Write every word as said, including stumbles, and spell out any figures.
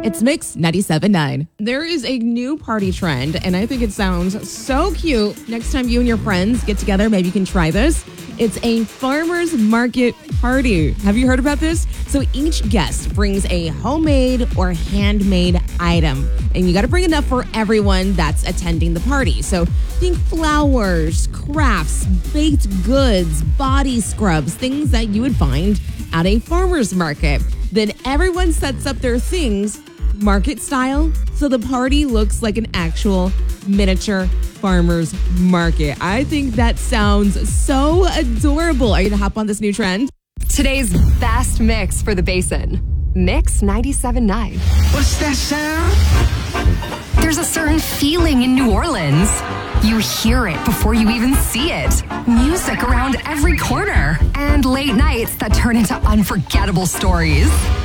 It's Mix ninety-seven point nine. There is a new party trend, and I think it sounds so cute. Next time you and your friends get together, maybe you can try this. It's a farmer's market party. Have you heard about this? So each guest brings a homemade or handmade item, and you got to bring enough for everyone that's attending the party. So think flowers, crafts, baked goods, body scrubs, things that you would find at a farmer's market. Then everyone sets up their things market style, so the party looks like an actual miniature farmer's market. I think that sounds so adorable. Are you gonna hop on this new trend? Today's best mix for the Basin. Mix ninety-seven point nine. What's that sound? There's a certain feeling in New Orleans. You hear it before you even see it. Music around every corner. And late nights that turn into unforgettable stories.